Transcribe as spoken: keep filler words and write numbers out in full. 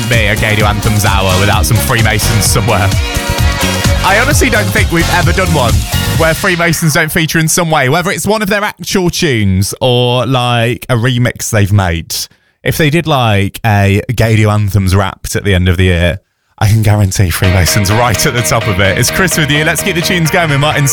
can't be a Gaydio Anthems hour without some Freemasons somewhere. I honestly don't think we've ever done one where Freemasons don't feature in some way, whether it's one of their actual tunes or like a remix they've made. If they did like a Gaydio Anthems Wrapped at the end of the year, I can guarantee Freemasons right at the top of it. It's Chris with you. Let's get the tunes going with Martin